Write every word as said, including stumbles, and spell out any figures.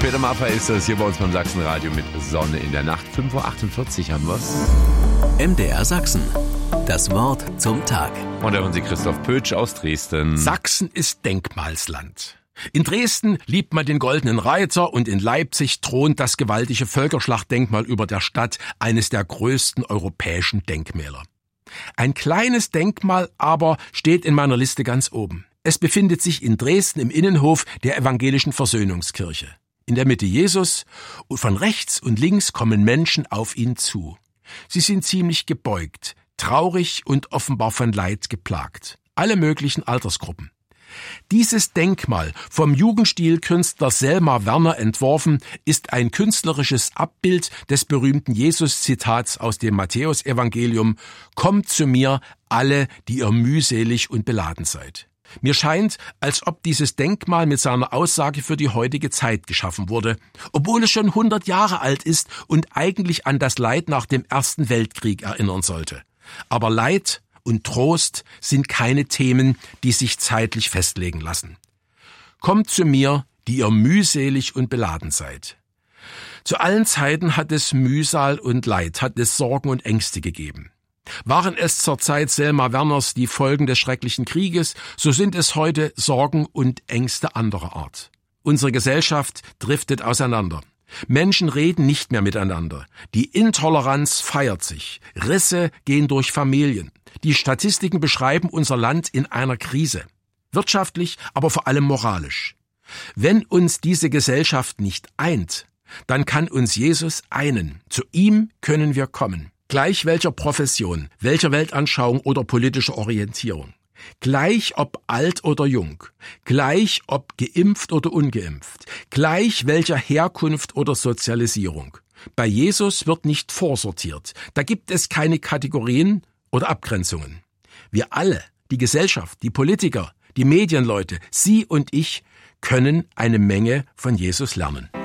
Peter Maffay ist das hier bei uns beim Sachsenradio mit Sonne in der Nacht. fünf Uhr achtundvierzig haben wir's. M D R Sachsen. Das Wort zum Tag. Und da hören Sie Christoph Pötsch aus Dresden. Sachsen ist Denkmalsland. In Dresden liebt man den Goldenen Reiter und in Leipzig thront das gewaltige Völkerschlachtdenkmal über der Stadt, eines der größten europäischen Denkmäler. Ein kleines Denkmal aber steht in meiner Liste ganz oben. Es befindet sich in Dresden im Innenhof der Evangelischen Versöhnungskirche. In der Mitte Jesus und von rechts und links kommen Menschen auf ihn zu. Sie sind ziemlich gebeugt, traurig und offenbar von Leid geplagt. Alle möglichen Altersgruppen. Dieses Denkmal, vom Jugendstilkünstler Selma Werner entworfen, ist ein künstlerisches Abbild des berühmten Jesus-Zitats aus dem Matthäusevangelium: Kommt zu mir, alle, die ihr mühselig und beladen seid. Mir scheint, als ob dieses Denkmal mit seiner Aussage für die heutige Zeit geschaffen wurde, obwohl es schon hundert Jahre alt ist und eigentlich an das Leid nach dem Ersten Weltkrieg erinnern sollte. Aber Leid und Trost sind keine Themen, die sich zeitlich festlegen lassen. Kommt zu mir, die ihr mühselig und beladen seid. Zu allen Zeiten hat es Mühsal und Leid, hat es Sorgen und Ängste gegeben. Waren es zur Zeit Selma Werners die Folgen des schrecklichen Krieges, so sind es heute Sorgen und Ängste anderer Art. Unsere Gesellschaft driftet auseinander. Menschen reden nicht mehr miteinander. Die Intoleranz feiert sich. Risse gehen durch Familien. Die Statistiken beschreiben unser Land in einer Krise. Wirtschaftlich, aber vor allem moralisch. Wenn uns diese Gesellschaft nicht eint, dann kann uns Jesus einen. Zu ihm können wir kommen. Gleich welcher Profession, welcher Weltanschauung oder politischer Orientierung. Gleich ob alt oder jung, gleich ob geimpft oder ungeimpft, gleich welcher Herkunft oder Sozialisierung. Bei Jesus wird nicht vorsortiert, da gibt es keine Kategorien oder Abgrenzungen. Wir alle, die Gesellschaft, die Politiker, die Medienleute, Sie und ich, können eine Menge von Jesus lernen.